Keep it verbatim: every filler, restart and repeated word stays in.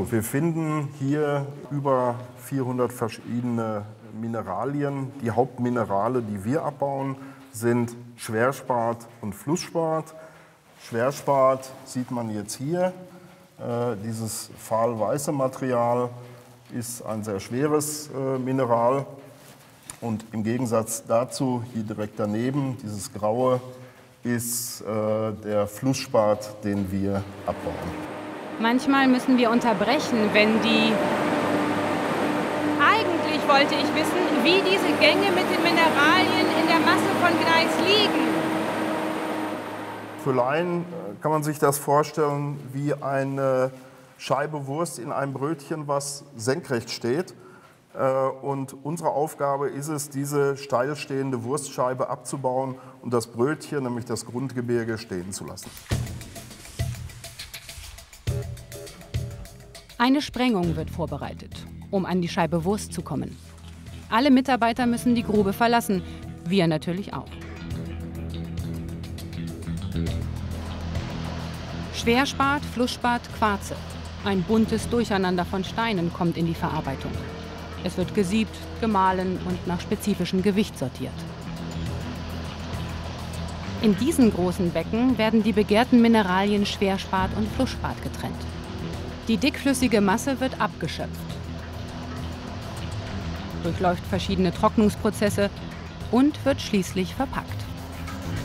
Also wir finden hier über vierhundert verschiedene Mineralien. Die Hauptminerale, die wir abbauen, sind Schwerspat und Flussspat. Schwerspat sieht man jetzt hier. Äh, dieses fahlweiße Material ist ein sehr schweres äh, Mineral. Und im Gegensatz dazu, hier direkt daneben, dieses graue, ist äh, der Flussspat, den wir abbauen. Manchmal müssen wir unterbrechen, wenn die... Eigentlich wollte ich wissen, wie diese Gänge mit den Mineralien in der Masse von Gneis liegen. Für Laien kann man sich das vorstellen wie eine Scheibe Wurst in einem Brötchen, was senkrecht steht. Und unsere Aufgabe ist es, diese steil stehende Wurstscheibe abzubauen und das Brötchen, nämlich das Grundgebirge, stehen zu lassen. Eine Sprengung wird vorbereitet, um an die Scheibe Wurst zu kommen. Alle Mitarbeiter müssen die Grube verlassen, wir natürlich auch. Schwerspat, Flussspat, Quarze. Ein buntes Durcheinander von Steinen kommt in die Verarbeitung. Es wird gesiebt, gemahlen und nach spezifischem Gewicht sortiert. In diesen großen Becken werden die begehrten Mineralien Schwerspat und Flussspat getrennt. Die dickflüssige Masse wird abgeschöpft, durchläuft verschiedene Trocknungsprozesse und wird schließlich verpackt.